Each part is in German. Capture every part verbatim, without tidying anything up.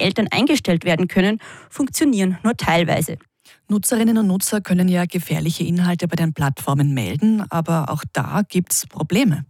Eltern eingestellt werden können, funktionieren nur teilweise. Nutzerinnen und Nutzer können ja gefährliche Inhalte bei den Plattformen melden, aber auch da gibt es Probleme.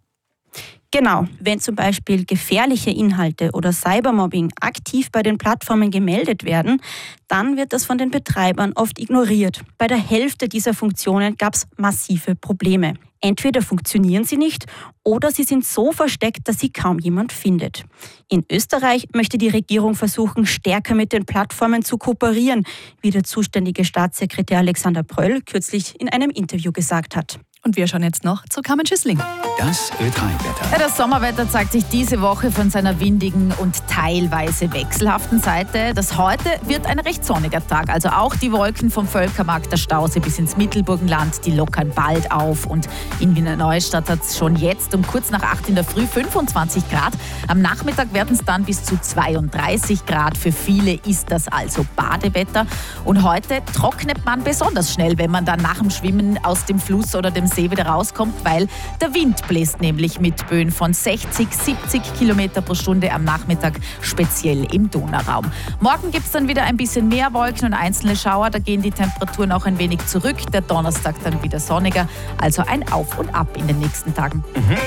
Genau, wenn zum Beispiel gefährliche Inhalte oder Cybermobbing aktiv bei den Plattformen gemeldet werden, dann wird das von den Betreibern oft ignoriert. Bei der Hälfte dieser Funktionen gab es massive Probleme. Entweder funktionieren sie nicht oder sie sind so versteckt, dass sie kaum jemand findet. In Österreich möchte die Regierung versuchen, stärker mit den Plattformen zu kooperieren, wie der zuständige Staatssekretär Alexander Pröll kürzlich in einem Interview gesagt hat. Und wir schauen jetzt noch zu Carmen Schüssling. Das Ö drei Wetter. Ja, das Sommerwetter zeigt sich diese Woche von seiner windigen und teilweise wechselhaften Seite. Das heute wird ein recht sonniger Tag. Also auch die Wolken vom Völkermarkt der Stausee bis ins Mittelburgenland, die lockern bald auf. Und in Wiener Neustadt hat es schon jetzt um kurz nach acht in der Früh fünfundzwanzig Grad. Am Nachmittag werden es dann bis zu zweiunddreißig Grad. Für viele ist das also Badewetter. Und heute trocknet man besonders schnell, wenn man dann nach dem Schwimmen aus dem Fluss oder dem See wieder rauskommt, weil der Wind bläst nämlich mit Böen von sechzig, siebzig Kilometer pro Stunde am Nachmittag, speziell im Donauraum. Morgen gibt es dann wieder ein bisschen mehr Wolken und einzelne Schauer, da gehen die Temperaturen auch ein wenig zurück. Der Donnerstag dann wieder sonniger, also ein Auf und Ab in den nächsten Tagen. Mhm.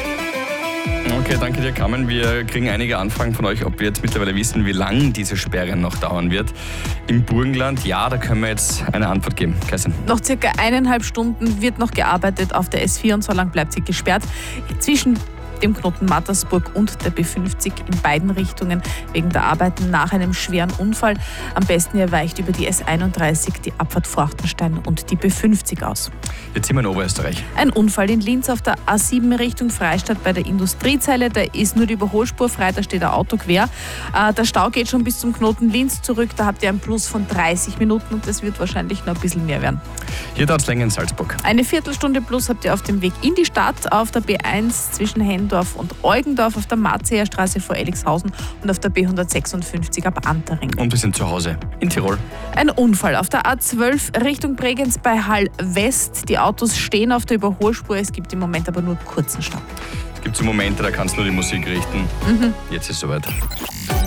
Okay, danke dir, Carmen. Wir kriegen einige Anfragen von euch, ob wir jetzt mittlerweile wissen, wie lange diese Sperre noch dauern wird. Im Burgenland, ja, da können wir jetzt eine Antwort geben. Kerstin. Noch circa eineinhalb Stunden wird noch gearbeitet auf der S vier und so lang bleibt sie gesperrt. Zwischen dem Knoten Mattersburg und der B fünfzig in beiden Richtungen wegen der Arbeiten nach einem schweren Unfall. Am besten ihr weicht über die S einunddreißig, die Abfahrt Forchtenstein und die B fünfzig aus. Jetzt sind wir in Oberösterreich. Ein Unfall in Linz auf der A sieben Richtung Freistadt bei der Industriezeile. Da ist nur die Überholspur frei, da steht ein Auto quer. Der Stau geht schon bis zum Knoten Linz zurück. Da habt ihr einen Plus von dreißig Minuten und das wird wahrscheinlich noch ein bisschen mehr werden. Hier dauert es länger in Salzburg. Eine Viertelstunde plus habt ihr auf dem Weg in die Stadt auf der B eins zwischen Hendorf und Eugendorf, auf der Marzeher Straße vor Elixhausen und auf der B hundertsechsundfünfzig ab Antering. Und wir sind zu Hause in Tirol. Ein Unfall auf der A zwölf Richtung Bregenz bei Hall West. Die Autos stehen auf der Überholspur, es gibt im Moment aber nur kurzen Stau. Es gibt so Momente, da kannst du nur die Musik richten. Mhm. Jetzt ist es soweit.